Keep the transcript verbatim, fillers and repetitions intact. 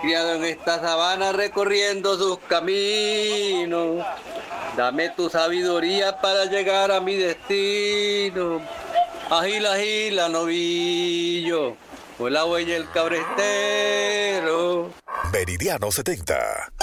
criado en esta sabana recorriendo sus caminos. Dame tu sabiduría para llegar a mi destino. Agila, agila, novillo, con la huella el cabrestero. Meridiano setenta,